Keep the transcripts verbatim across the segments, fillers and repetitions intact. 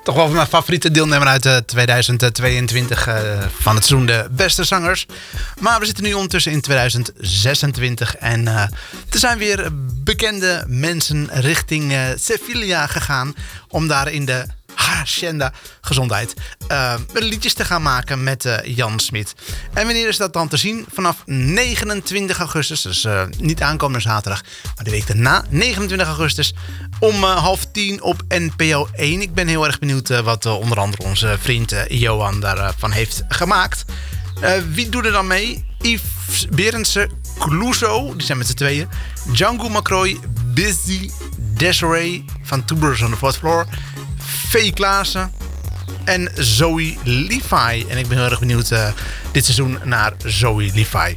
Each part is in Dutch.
toch wel mijn favoriete deelnemer uit uh, tweeduizend tweeëntwintig uh, van het seizoen de beste zangers. Maar we zitten nu ondertussen in tweeduizend zesentwintig en uh, er zijn weer bekende mensen richting uh, Sevilla gegaan om daar in de Hacienda Gezondheid uh, liedjes te gaan maken met uh, Jan Smit. En wanneer is dat dan te zien? Vanaf negenentwintig augustus, dus uh, niet aankomende zaterdag, maar de week daarna, negenentwintig augustus, om uh, half tien op N P O één. Ik ben heel erg benieuwd uh, wat uh, onder andere onze vriend uh, Johan daarvan uh, heeft gemaakt. Uh, wie doet er dan mee? Yves Berendsen, Clouseau, die zijn met z'n tweeën. Django McCroy, Busy, Desiree van Two Brothers on the Fourth Floor, Vee Klaassen en Zoe Levi. En ik ben heel erg benieuwd uh, dit seizoen naar Zoe Levi.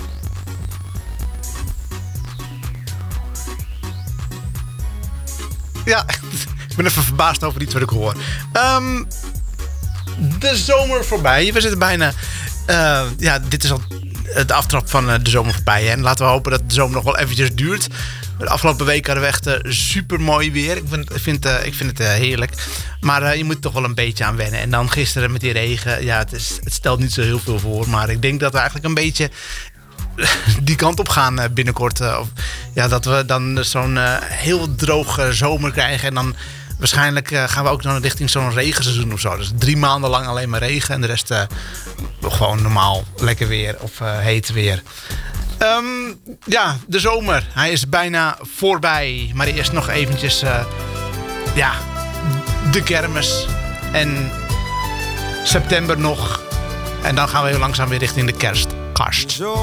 Ja, ik ben even verbaasd over iets wat ik hoor. Um, de zomer voorbij. We zitten bijna... Uh, ja, dit is al de aftrap van uh, de zomer voorbij. En laten we hopen dat de zomer nog wel eventjes duurt. De afgelopen week hadden we echt uh, super mooi weer. Ik vind, vind, uh, ik vind het uh, heerlijk. Maar uh, je moet er toch wel een beetje aan wennen. En dan gisteren met die regen. Ja, het, is, het stelt niet zo heel veel voor. Maar ik denk dat we eigenlijk een beetje die kant op gaan uh, binnenkort. Uh, of, ja, dat we dan zo'n uh, heel droge zomer krijgen. En dan waarschijnlijk uh, gaan we ook dan richting zo'n regenseizoen of zo. Dus drie maanden lang alleen maar regen. En de rest uh, gewoon normaal lekker weer of uh, heet weer. Um, ja, de zomer. Hij is bijna voorbij. Maar eerst nog eventjes uh, ja, de kermis. En september nog. En dan gaan we heel langzaam weer richting de kerstkast.